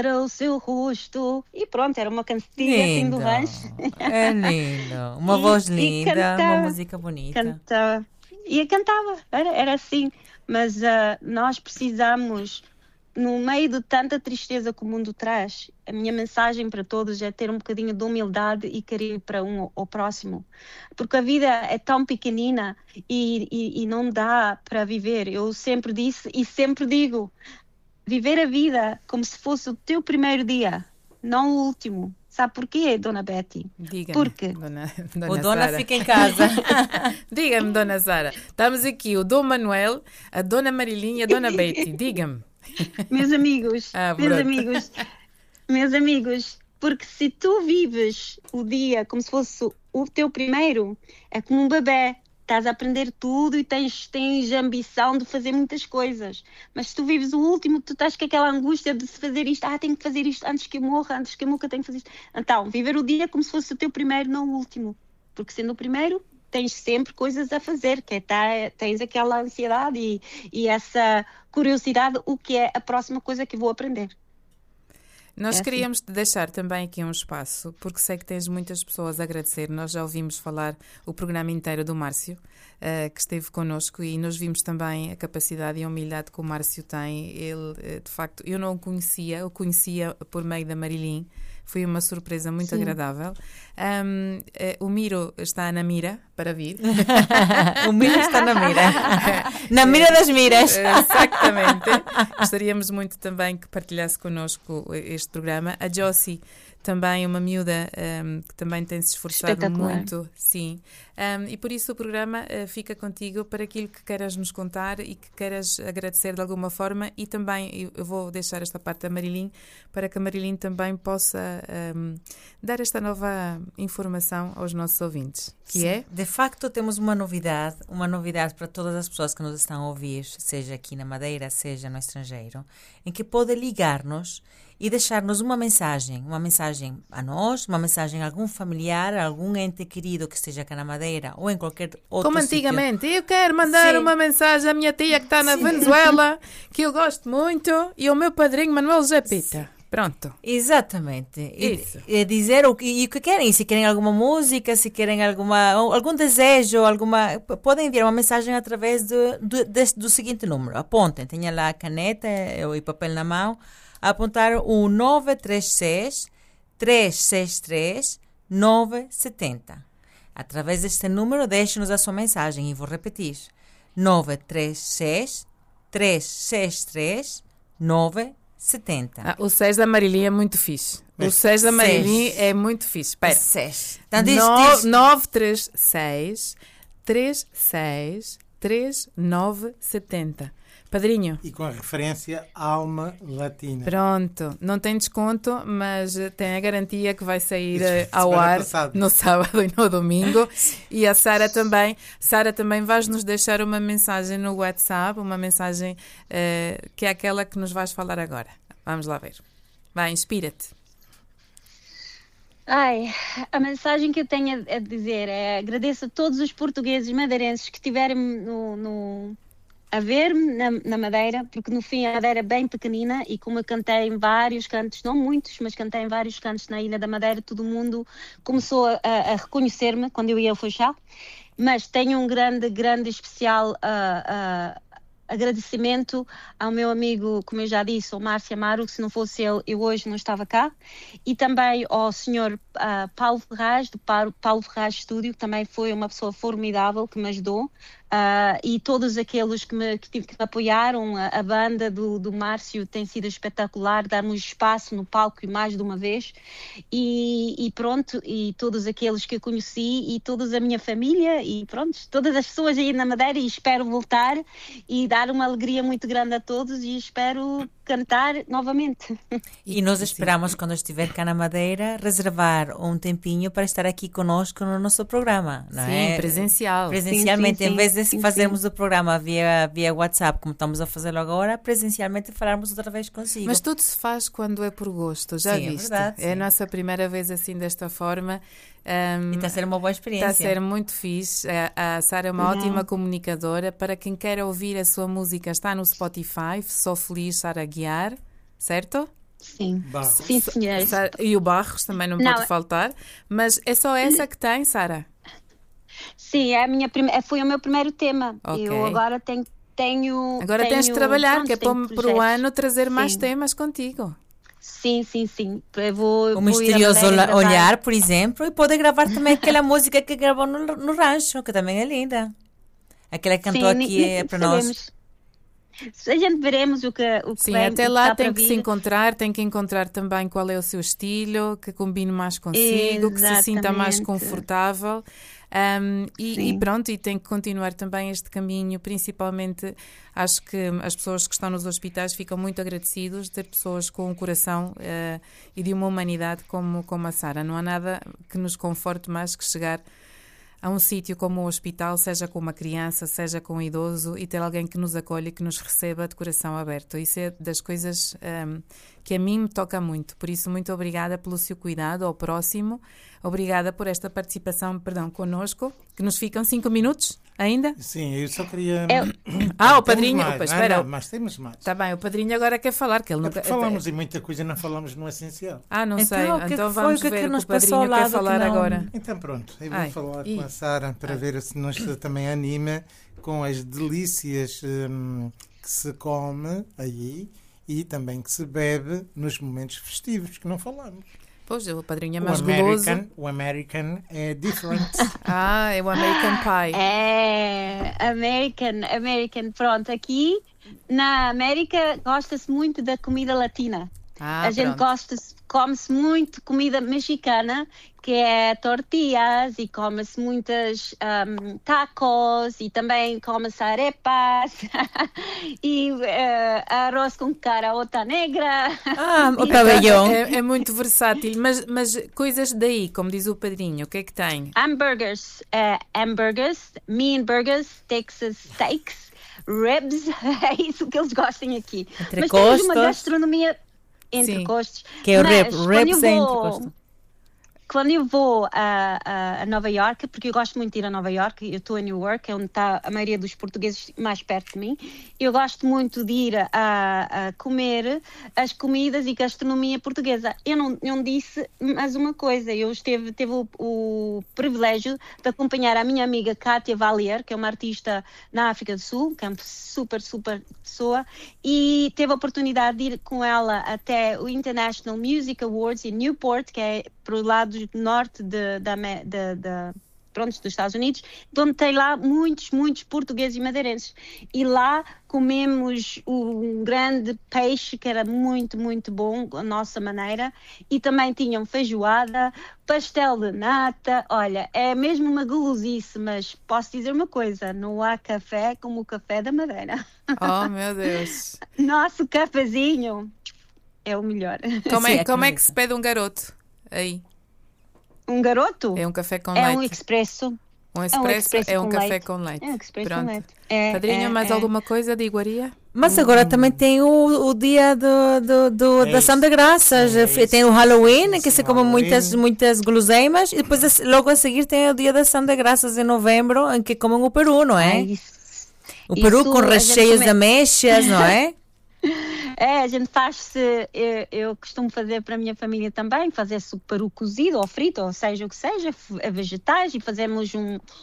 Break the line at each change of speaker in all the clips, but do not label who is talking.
o seu rosto. E pronto, era uma cantiga assim do
Lindo,
rancho.
é lindo. Uma
E,
voz
e
linda, uma
cantava,
música bonita.
cantava. E cantava, era assim. Mas nós precisamos, no meio de tanta tristeza que o mundo traz, a minha mensagem para todos é ter um bocadinho de humildade e carinho para um ao próximo. Porque a vida é tão pequenina e não dá para viver. Eu sempre disse e sempre digo, viver a vida como se fosse o teu primeiro dia, não o último. Sabe porquê, Dona Betty?
Diga-me,
Porque
O
dona
dona
Sara.
fica em casa.
Diga-me, Dona Sara. Estamos aqui, o Dom Manuel, a Dona Marilinha e a Dona Betty. Diga-me.
meus amigos, meus
Pronto.
amigos, meus amigos, porque se tu vives o dia como se fosse o teu primeiro, é como um bebé. Estás a aprender tudo e tens a ambição de fazer muitas coisas. Mas se tu vives o último, tu estás com aquela angústia de se fazer isto. Tenho que fazer isto antes que eu morra, antes que eu morra, tenho que fazer isto. Então, viver o dia como se fosse o teu primeiro, não o último. Porque sendo o primeiro, tens sempre coisas a fazer, tens aquela ansiedade e essa curiosidade, o que é a próxima coisa que vou aprender.
Nós
É assim.
queríamos te deixar também aqui um espaço, porque sei que tens muitas pessoas a agradecer. Nós já ouvimos falar o programa inteiro do Márcio, que esteve connosco, e nós vimos também a capacidade e a humildade que o Márcio tem. Ele, de facto, eu não o conhecia, por meio da Marilyn. Foi uma surpresa muito agradável. O Miro está na mira para vir.
O Miro está na mira. Na mira das miras.
Exatamente. Gostaríamos muito também que partilhasse connosco este programa. A Josie, também uma miúda que também tem se esforçado muito. Sim. E por isso o programa fica contigo para aquilo que queiras nos contar e que queiras agradecer de alguma forma. E também eu vou deixar esta parte da Marilyn para que a Marilyn também possa dar esta nova informação aos nossos ouvintes, que
Sim.
é...
De facto, temos uma novidade para todas as pessoas que nos estão a ouvir, seja aqui na Madeira, seja no estrangeiro, em que pode ligar-nos e deixar-nos uma mensagem a nós, uma mensagem a algum familiar, a algum ente querido que esteja cá na Madeira ou em qualquer outro
Como
sítio.
antigamente, eu quero mandar uma mensagem à minha tia que está na Venezuela, que eu gosto muito, e ao meu padrinho Manuel José Pita. Pronto.
Exatamente.
Isso.
E dizer o que querem. Se querem alguma música, se querem algum desejo, podem enviar uma mensagem através do seguinte número. Apontem, tenha lá a caneta e papel na mão. Apontar o 936 363 970. Através deste número, deixe-nos a sua mensagem e vou repetir. 936 363 970.
O 6 da Marilyn é muito fixe. O 6 da Marilyn é muito fixe. Espera. 936 36 3970. Padrinho.
E com a referência Alma Latina.
Pronto. Não tem desconto, mas tem a garantia que vai sair ao ar no sábado e no domingo. E a Sara também. Sara, também vais-nos deixar uma mensagem no WhatsApp, uma mensagem que é aquela que nos vais falar agora. Vamos lá ver. Vai, inspira-te.
A mensagem que eu tenho a dizer é: agradeço a todos os portugueses madeirenses que estiverem a ver-me na Madeira, porque no fim a Madeira é bem pequenina e como eu cantei em vários cantos, não muitos, mas cantei em vários cantos na Ilha da Madeira, todo mundo começou a reconhecer-me quando eu ia ao Funchal. Mas tenho um grande especial agradecimento ao meu amigo, como eu já disse, o Márcio Amaro, que se não fosse ele, eu hoje não estava cá, e também ao senhor Paulo Ferraz, do Paulo Ferraz Estúdio, que também foi uma pessoa formidável, que me ajudou, e todos aqueles que me apoiaram. A banda do Márcio tem sido espetacular, dar-me espaço no palco e mais de uma vez, e pronto, e todos aqueles que eu conheci, e toda a minha família, e pronto, todas as pessoas aí na Madeira, e espero voltar e dar uma alegria muito grande a todos, e espero cantar novamente.
E nós esperamos, quando estiver cá na Madeira, reservar um tempinho para estar aqui conosco no nosso programa, não é? Presencialmente,
sim,
em vez de fazermos o programa via WhatsApp, como estamos a fazê-lo agora, presencialmente falarmos outra vez consigo.
Mas tudo se faz quando é por gosto, já
sim,
viste?
É verdade,
é a nossa primeira vez assim, desta forma.
E está a ser uma boa experiência.
Está a ser muito fixe. A Sara é uma ótima comunicadora. Para quem quer ouvir a sua música, está no Spotify, Sou Feliz Sara Guiar, certo?
Sim,
Barros.
sim, senhor.
E o Barros também não pode faltar. Mas é só essa que tem, Sara?
Sim, foi o meu primeiro tema.
Ok.
Eu agora tenho...
Agora tens de trabalhar,
pronto,
que é
tenho
para o ano trazer mais
Sim.
temas contigo.
Sim. Eu vou
O Misterioso Olhar, por exemplo, e pode gravar também aquela música que gravou no rancho, que também é linda. Aquela que cantou aqui para nós.
A gente veremos o que
Sim,
vem,
até
o
lá
que
tem que se encontrar, tem que encontrar também qual é o seu estilo, que combine mais consigo, que se sinta mais confortável. E pronto, e tem que continuar também este caminho. Principalmente acho que as pessoas que estão nos hospitais ficam muito agradecidos de ter pessoas com um coração e de uma humanidade como a Sara. Não há nada que nos conforte mais que chegar a um sítio como o hospital, seja com uma criança, seja com um idoso, e ter alguém que nos acolhe e que nos receba de coração aberto. Isso é das coisas que a mim me toca muito. Por isso, muito obrigada pelo seu cuidado ao próximo. Obrigada por esta participação, connosco, que nos ficam 5 minutos ainda?
Sim, eu só queria...
o padrinho...
Não, mas temos mais.
Está bem, o padrinho agora quer falar, que ele nunca...
Falamos em muita coisa, não falamos no essencial.
Não sei. Então vamos ver o que o
padrinho
quer falar agora.
Então pronto, eu vou falar com a Sara para ver se nos também anima com as delícias que se come aí e também que se bebe nos momentos festivos, que não falamos.
Pois, o padrinho é mais guloso.
O American é different.
É o American Pie.
É, American. Pronto, aqui na América gosta-se muito da comida latina. A gente come-se muito comida mexicana, que é tortillas, e come-se muitas tacos, e também come-se arepas, e arroz com caraota negra.
O pabellão.
É muito versátil, mas coisas daí, como diz o padrinho, o que é que tem?
Hamburgers, mean burgers, Texas steaks, ribs, é isso que eles gostam aqui. Mas temos uma gastronomia... Entrecostos.
Que é o ribs é entrecostos.
Quando eu vou a Nova York, porque eu gosto muito de ir a Nova York, eu estou em Newark, é onde está a maioria dos portugueses mais perto de mim, eu gosto muito de ir a comer as comidas e gastronomia portuguesa. Eu não disse mais uma coisa, eu teve o privilégio de acompanhar a minha amiga Kátia Valier, que é uma artista na África do Sul, que é uma super pessoa, e teve a oportunidade de ir com ela até o International Music Awards em Newport, que é para o lado norte dos Estados Unidos, onde tem lá muitos portugueses e madeirenses. E lá comemos um grande peixe que era muito bom, a nossa maneira, e também tinham feijoada, pastel de nata. Olha, é mesmo uma gulosice, mas posso dizer uma coisa, não há café como o café da Madeira.
Oh, meu Deus!
Nosso cafezinho é o melhor.
Como é que se pede um garoto aí?
Um garoto?
É um café com leite.
É um expresso.
Um expresso é um café com leite.
É um expresso
Pronto.
com leite.
Padrinho, mais alguma coisa de iguaria?
Mas agora também tem o dia da ação de graças. Tem o Halloween, que se come muitas guloseimas, e depois logo a seguir tem o dia da ação de graças em novembro, em que comem o peru, não é? O peru com recheios de ameixas, não é?
A gente faz-se, eu costumo fazer para a minha família também, fazer-se o peru cozido ou frito, ou seja o que seja, vegetais, e fazemos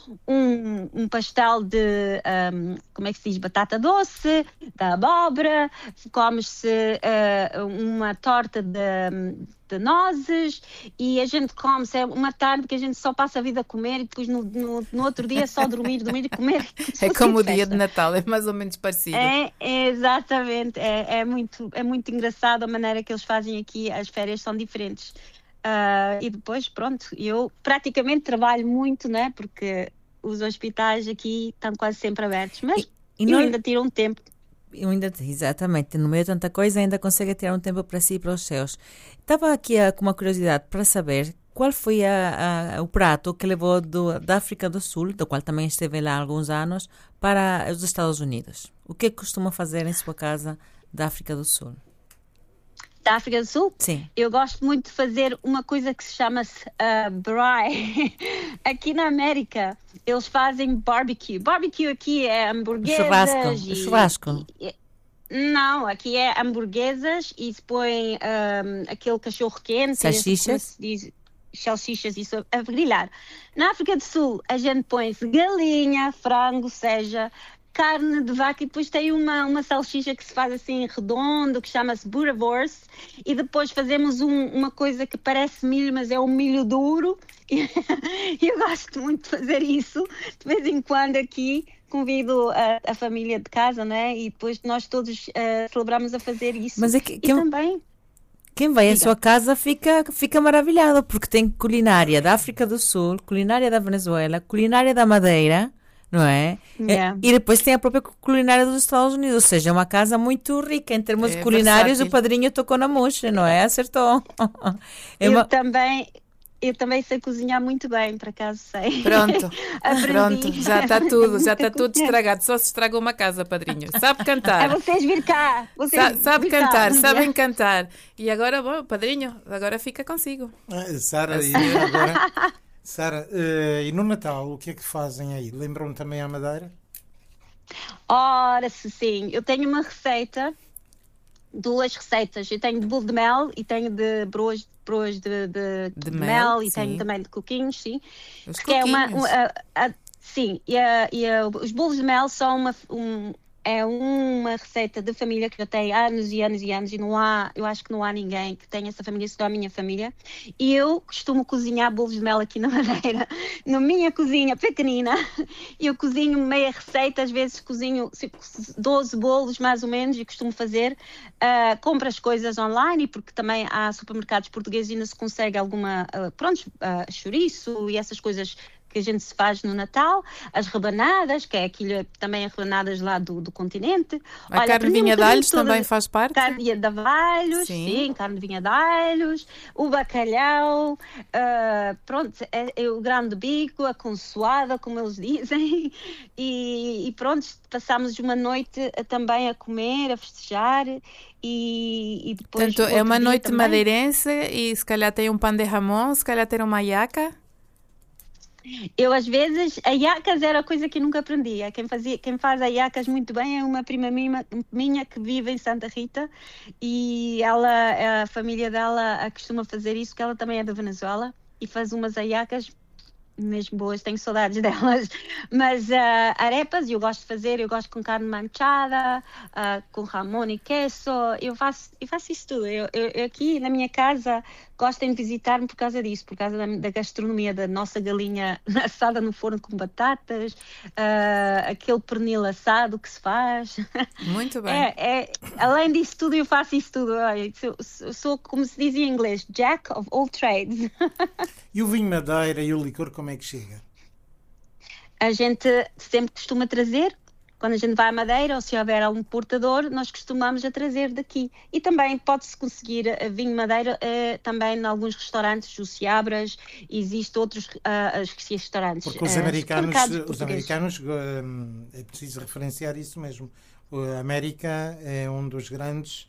um pastel de, como é que se diz, batata doce, da abóbora, come-se uma torta de nozes, e a gente come-se, é uma tarde que a gente só passa a vida a comer, e depois no outro dia só dormir e comer.
É como o dia de Natal, é mais ou menos parecido.
Exatamente, é muito engraçado a maneira que eles fazem aqui, as férias são diferentes. E depois, pronto, eu praticamente trabalho muito, né, porque os hospitais aqui estão quase sempre abertos, mas eu ainda tiro um tempo.
Exatamente, no meio de tanta coisa ainda consegue tirar um tempo para si e para os seus. Estava aqui com uma curiosidade para saber qual foi o prato que levou da África do Sul, do qual também esteve lá há alguns anos, para os Estados Unidos. O que costuma fazer em sua casa da África do Sul?
Da África do Sul?
Sim.
Eu gosto muito de fazer uma coisa que se chama-se braai. Aqui na América, eles fazem barbecue. Barbecue aqui é hamburguesas.
Churrasco.
Não, aqui é hamburguesas e se põe aquele cachorro quente.
Salsichas?
Salsichas, isso a grelhar. Na África do Sul, a gente põe-se galinha, frango, seja carne de vaca, e depois tem uma salsicha que se faz assim redondo, que chama-se boerewors, e depois fazemos uma coisa que parece milho, mas é um milho duro, e eu gosto muito de fazer isso, de vez em quando aqui, convido a família de casa, né? E depois nós todos celebramos a fazer isso.
Mas
também...
Quem vai à sua casa fica maravilhado, porque tem culinária da África do Sul, culinária da Venezuela, culinária da Madeira, não é?
Yeah.
E depois tem a própria culinária dos Estados Unidos, ou seja, é uma casa muito rica em termos culinários.
Versátil.
O padrinho tocou na mousse, não é? Acertou.
Eu também sei cozinhar muito bem, por acaso sei.
Pronto, já está tudo estragado. Só se estraga uma casa, padrinho. Sabe cantar.
Vocês vir cá.
Sabe cantar, sabem cantar. E agora, bom, padrinho, agora fica consigo.
Sara, e no Natal, o que é que fazem aí? Lembram-me também a Madeira?
Ora, sim. Eu tenho uma receita, 2 receitas. Eu tenho de bolo de mel e tenho de broas de mel, e tenho também de coquinhos, sim.
Os
que
coquinhos.
Sim, os bolos de mel são uma receita de família que já tem anos e anos e anos, e eu acho que não há ninguém que tenha essa família, senão a minha família. E eu costumo cozinhar bolos de mel aqui na Madeira, na minha cozinha pequenina. Eu cozinho meia receita, às vezes cozinho 12 bolos mais ou menos, e costumo fazer. Compro as coisas online, porque também há supermercados portugueses e ainda se consegue alguma, chouriço e essas coisas que a gente se faz no Natal, as rebanadas, que é aquilo também as rebanadas lá do continente.
A carne de vinha de alhos também faz parte?
Carne de alhos, sim, carne de vinha de alhos, o bacalhau, o grão de bico, a consoada, como eles dizem, e pronto, passamos uma noite também a comer, a festejar, e depois...
Portanto, é uma noite madeirense e se calhar tem um pão de jamón, se calhar tem uma yaca?
Eu, às vezes, a iacas era a coisa que eu nunca aprendia. Quem faz a iacas muito bem é uma prima minha que vive em Santa Rita, e a família dela costuma fazer isso, que ela também é da Venezuela, e faz umas iacas mesmo boas, tenho saudades delas. Mas arepas eu gosto de fazer, eu gosto com carne manchada, com jamón e queso, eu faço isso tudo. Eu aqui na minha casa gostem de visitar-me por causa disso, por causa da gastronomia, da nossa galinha assada no forno com batatas, aquele pernil assado que se faz.
Muito bem.
Além disso tudo, eu faço isso tudo. Sou, como se diz em inglês, Jack of all trades.
E o vinho Madeira e o licor, como é que chega?
A gente sempre costuma trazer, quando a gente vai à Madeira, ou se houver algum portador, nós costumamos a trazer daqui. E também pode-se conseguir vinho Madeira também em alguns restaurantes, o Seabras, existem outros restaurantes.
Porque os americanos, é preciso referenciar isso mesmo. A América é um dos grandes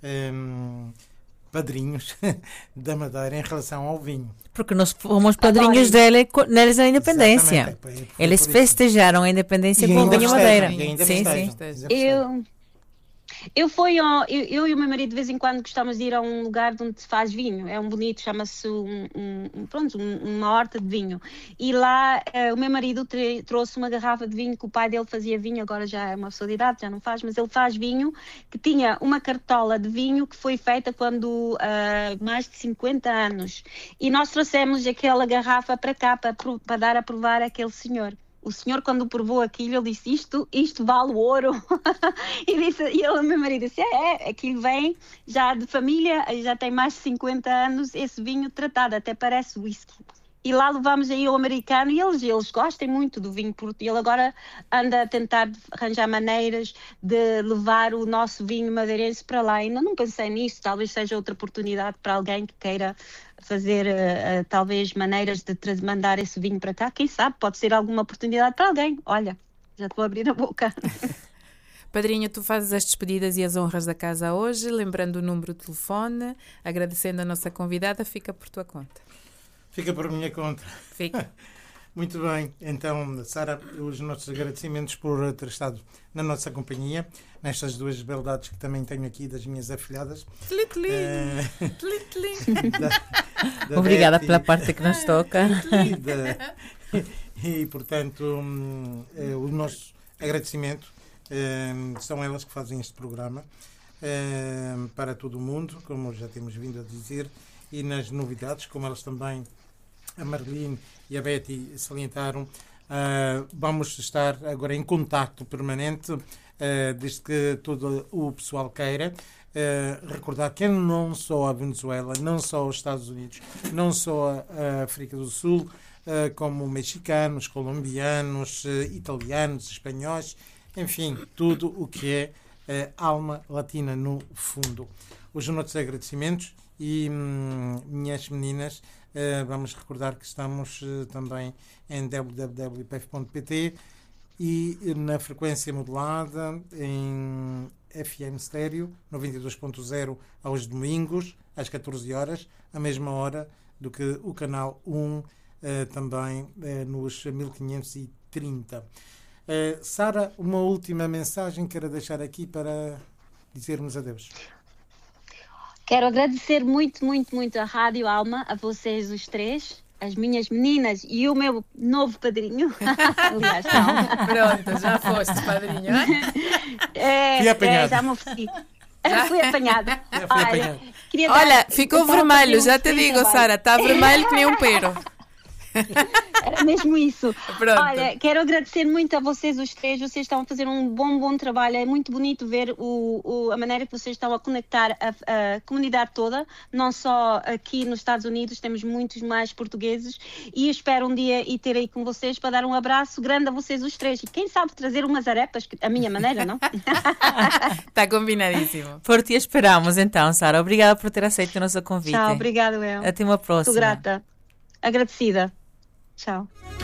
padrinhos da Madeira em relação ao vinho.
Porque nós fomos padrinhos deles na independência. Eles festejaram a independência com o vinho Madeira.
Sim. Eu e o meu marido de vez em quando gostamos de ir a um lugar onde se faz vinho, é bonito, chama-se uma horta de vinho, e lá o meu marido trouxe uma garrafa de vinho que o pai dele fazia vinho, agora já é uma pessoa de idade, já não faz, mas ele faz vinho, que tinha uma cartola de vinho que foi feita quando mais de 50 anos, e nós trouxemos aquela garrafa para cá para dar a provar àquele senhor. O senhor, quando provou aquilo, ele disse, isto vale ouro. O meu marido disse, aquilo vem já de família, já tem mais de 50 anos, esse vinho tratado, até parece whisky. E lá levamos aí o americano, e eles gostam muito do vinho, porque ele agora anda a tentar arranjar maneiras de levar o nosso vinho madeirense para lá. Ainda não pensei nisso, talvez seja outra oportunidade para alguém que queira fazer talvez maneiras de mandar esse vinho para cá. Quem sabe, pode ser alguma oportunidade para alguém. Olha, já estou a abrir a boca.
Padrinho, tu fazes as despedidas e as honras da casa hoje, lembrando o número de telefone, agradecendo a nossa convidada, fica por tua conta.
Fica por minha conta.
Fica.
Muito bem, então, Sara, os nossos agradecimentos por ter estado na nossa companhia, nestas duas beldades que também tenho aqui das minhas afilhadas.
Obrigada pela parte que nos toca.
E portanto, o nosso agradecimento são elas que fazem este programa para todo o mundo, como já temos vindo a dizer, e nas novidades, como elas também, a Marlene e a Betty, salientaram, vamos estar agora em contacto permanente, desde que todo o pessoal queira. Recordar que não só a Venezuela, não só os Estados Unidos, não só a África do Sul, como mexicanos, colombianos, italianos, espanhóis, enfim, tudo o que é alma latina no fundo. Os nossos agradecimentos e minhas meninas, vamos recordar que estamos também em www.pf.pt e na frequência modulada em FM Estéreo 92.0 aos domingos às 14 horas, a mesma hora do que o canal 1, também nos 1530. Sara, uma última mensagem quero deixar aqui para dizermos adeus.
Quero agradecer muito, muito, muito a Rádio Alma, a vocês os três, as minhas meninas e o meu novo padrinho. Aliás, não.
Pronto, já foste padrinho.
Fui apanhado.
Já me ofereci. Fui apanhada.
Olha, ficou vermelho, já te digo, Sara, está vermelho que nem um pero.
Era mesmo isso.
Pronto.
Olha, quero agradecer muito a vocês os três. Vocês estão a fazer um bom trabalho. É muito bonito ver a maneira que vocês estão a conectar a comunidade toda, não só aqui nos Estados Unidos, temos muitos mais portugueses, e espero um dia ir ter aí com vocês para dar um abraço grande a vocês os três, e quem sabe trazer umas arepas, a minha maneira, não?
Está combinadíssimo.
Por ti esperamos então, Sara. Obrigada por ter aceito o nosso convite.
Tchau, obrigada, eu.
Até uma próxima.
Estou grata, agradecida. Tchau.